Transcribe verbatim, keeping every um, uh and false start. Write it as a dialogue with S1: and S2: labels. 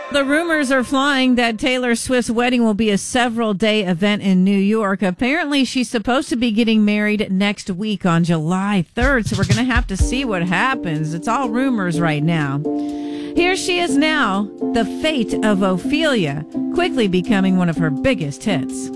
S1: The rumors are flying that Taylor Swift's wedding will be a several-day event in New York. Apparently, she's supposed to be getting married next week on July third, so we're going to have to see what happens. It's all rumors right now. Here she is now, The Fate of Ophelia, quickly becoming one of her biggest hits.